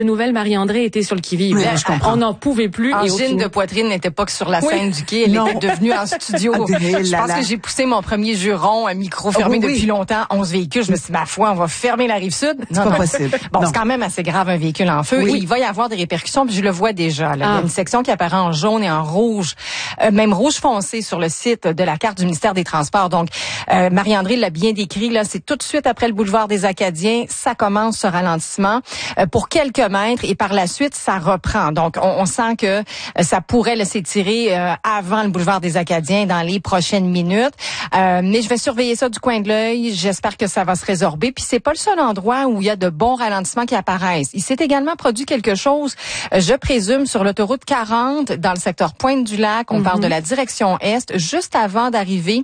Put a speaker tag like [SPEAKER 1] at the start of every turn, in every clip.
[SPEAKER 1] Nouvelle, Marie-André était sur le qui-vive.
[SPEAKER 2] Oui,
[SPEAKER 1] on n'en pouvait plus.
[SPEAKER 3] Angine de poitrine n'était pas que sur la scène du quai, elle était devenue en studio. Je pense que j'ai poussé mon premier juron à micro fermé depuis longtemps, 11 véhicules. Je me suis dit, ma foi, on va fermer la Rive-Sud.
[SPEAKER 2] C'est pas possible.
[SPEAKER 3] Bon, c'est quand même assez grave un véhicule en feu. Oui. Il va y avoir des répercussions, puis je le vois déjà. Là. Il y a une section qui apparaît en jaune et en rouge, même rouge foncé sur le site de la carte du ministère des Transports. Donc, Marie-André l'a bien décrit, là, c'est tout de suite après le boulevard des Acadiens, ça commence ce ralentissement pour quelques mètres et par la suite, ça reprend. Donc, on sent que ça pourrait s'étirer avant le boulevard des Acadiens dans les prochaines minutes. Mais je vais surveiller ça du coin de l'œil. J'espère que ça va se résorber. Puis c'est pas le seul endroit où il y a de bons ralentissements qui apparaissent. Il s'est également produit quelque chose, je présume, sur l'autoroute 40 dans le secteur Pointe-du-Lac. On parle de la direction Est, juste avant d'arriver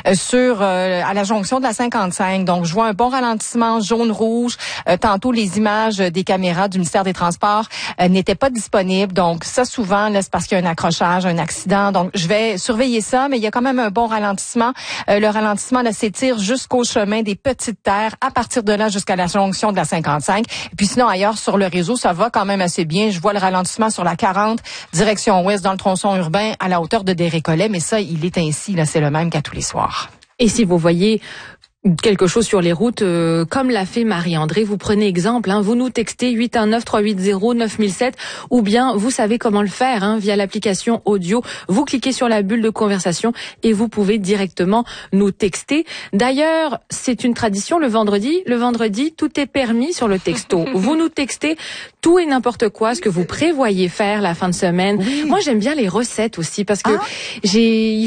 [SPEAKER 3] à la jonction de la 55. Donc, je vois un bon ralentissement jaune-rouge. Tantôt, les images des caméras du ministère des Transports n'étaient pas disponibles. Donc, ça, souvent, là, c'est parce qu'il y a un accrochage, un accident. Donc, je vais surveiller ça, mais il y a quand même un bon ralentissement. Le ralentissement là, s'étire jusqu'au chemin des Petites Terres, à partir de là jusqu'à la jonction de la 55. Et puis sinon, ailleurs sur le réseau, ça va quand même assez bien. Je vois le ralentissement sur la 40, direction ouest, dans le tronçon urbain, à la hauteur de Desrécollets. Mais ça, il est ainsi, là, c'est le même qu'à tous les soirs.
[SPEAKER 1] Et si vous voyez quelque chose sur les routes, comme l'a fait Marie-André, vous prenez exemple, vous nous textez 819-380-9007 ou bien vous savez comment le faire via l'application audio. Vous cliquez sur la bulle de conversation et vous pouvez directement nous texter. D'ailleurs, c'est une tradition le vendredi. Le vendredi, tout est permis sur le texto. Vous nous textez tout et n'importe quoi, ce que vous prévoyez faire la fin de semaine. Oui. Moi, j'aime bien les recettes aussi parce que il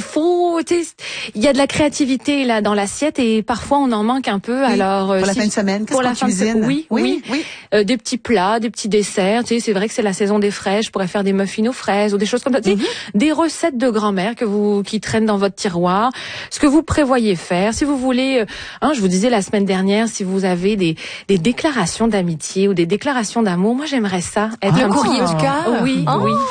[SPEAKER 1] y a de la créativité là dans l'assiette et parfois on en manque un peu.
[SPEAKER 2] Oui.
[SPEAKER 1] Alors
[SPEAKER 2] pour la fin de semaine, qu'est-ce qu'on cuisine?
[SPEAKER 1] Oui. Des petits plats, des petits desserts. Tu sais, c'est vrai que c'est la saison des fraises. Je pourrais faire des muffins aux fraises ou des choses comme ça. Tu sais, des recettes de grand-mère qui traînent dans votre tiroir. Ce que vous prévoyez faire, si vous voulez. Je vous disais la semaine dernière, si vous avez des déclarations d'amitié ou des déclarations d'amour, moi j'aimerais ça.
[SPEAKER 3] Être le courrier du cœur.
[SPEAKER 1] Oui.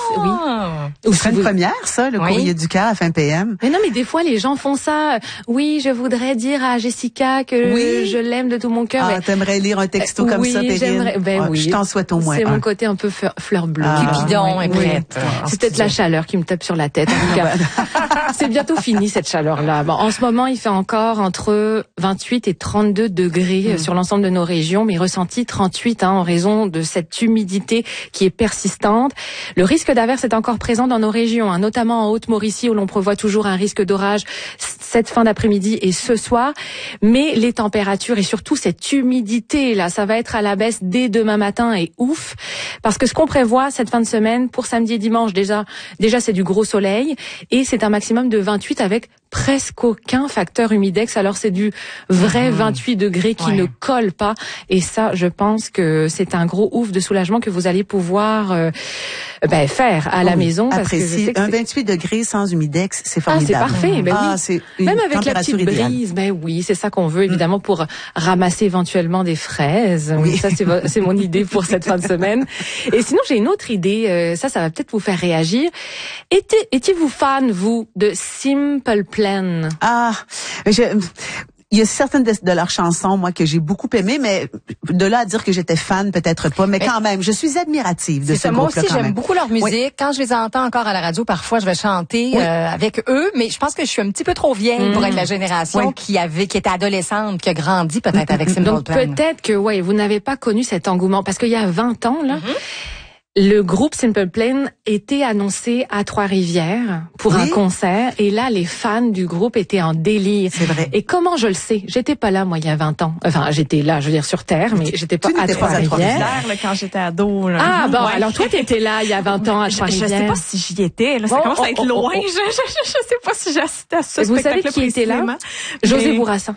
[SPEAKER 2] C'est une première, ça, le courrier du cœur à fin PM.
[SPEAKER 1] Mais non, mais des fois les gens font ça. Oui, je voudrais dire à Jessica que je l'aime de tout mon cœur.
[SPEAKER 2] T'aimerais lire un texto comme ça, Périne?
[SPEAKER 1] Je
[SPEAKER 2] t'en souhaite au moins.
[SPEAKER 1] C'est mon côté un peu fleur bleue.
[SPEAKER 3] Cupidon est prête.
[SPEAKER 1] C'est peut-être la chaleur qui me tape sur la tête. En tout cas, c'est bientôt fini cette chaleur-là. Bon, en ce moment, il fait encore entre 28 et 32 degrés sur l'ensemble de nos régions, mais ressenti 38 en raison de cette humidité qui est persistante. Le risque d'averse est encore présent dans nos régions, notamment en Haute-Mauricie où l'on prévoit toujours un risque d'orage cette fin d'après-midi et ce soir. Mais les températures et surtout cette humidité, là, ça va être à la baisse dès demain matin et ouf. Parce que ce qu'on prévoit cette fin de semaine, pour samedi et dimanche, déjà c'est du gros soleil et c'est un maximum de 28 avec presque aucun facteur humidex. Alors c'est du vrai 28 degrés qui ne colle pas. Et ça, je pense que c'est un gros ouf de soulagement que vous allez pouvoir faire à la maison. Parce que je sais que
[SPEAKER 2] 28 degrés sans humidex, c'est formidable.
[SPEAKER 1] C'est parfait.
[SPEAKER 2] C'est
[SPEAKER 1] même avec la petite brise. Oui, c'est ça qu'on veut évidemment pour ramasser éventuellement des fraises. Oui, ça c'est mon idée pour cette fin de semaine. Et sinon, j'ai une autre idée. Ça va peut-être vous faire réagir. Étiez-vous fan, vous, de Simple Plan?
[SPEAKER 2] Il y a certaines de leurs chansons, moi, que j'ai beaucoup aimées, mais de là à dire que j'étais fan, peut-être pas. Mais quand même, je suis admirative de ce groupe-là.
[SPEAKER 3] Moi aussi, j'aime beaucoup leur musique. Oui. Quand je les entends encore à la radio, parfois, je vais chanter avec eux. Mais je pense que je suis un petit peu trop vieille pour être la génération qui était adolescente, qui a grandi peut-être avec Simple Plan.
[SPEAKER 1] Donc peut-être que vous n'avez pas connu cet engouement. Parce qu'il y a 20 ans, là... Le groupe Simple Plan était annoncé à Trois-Rivières pour un concert et là, les fans du groupe étaient en délire.
[SPEAKER 2] C'est vrai.
[SPEAKER 1] Et comment je le sais? J'étais pas là, moi, il y a 20 ans. Enfin, j'étais là, je veux dire, sur Terre, mais j'étais pas à Trois-Rivières.
[SPEAKER 4] Quand j'étais ado. Là.
[SPEAKER 1] Ah, bon, alors toi, t'étais là il y a 20 ans à Trois-Rivières.
[SPEAKER 4] Je sais pas si j'y étais, là. Ça commence à être loin. Je sais pas si j'assistais à ce spectacle.
[SPEAKER 1] Vous savez qui était là? José Bourassa.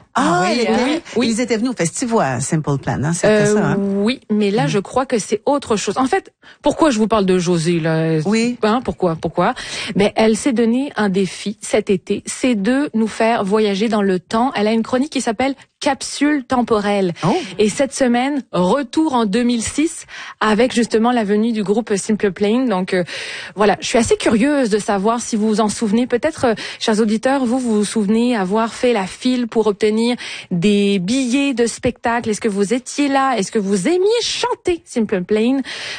[SPEAKER 2] Ils étaient venus au festival Simple Plan, c'était ça.
[SPEAKER 1] Oui, mais là, je crois que c'est autre chose. En fait, pourquoi je vous parle de José, là?
[SPEAKER 2] Oui.
[SPEAKER 1] Pourquoi? Mais elle s'est donné un défi cet été, c'est de nous faire voyager dans le temps. Elle a une chronique qui s'appelle Capsule temporelle. Et cette semaine, retour en 2006 avec justement la venue du groupe Simple Plan. Donc voilà, je suis assez curieuse de savoir si vous vous en souvenez. Peut-être, chers auditeurs, vous vous souvenez avoir fait la file pour obtenir des billets de spectacle. Est-ce que vous étiez là? Est-ce que vous aimiez chanter Simple Plan?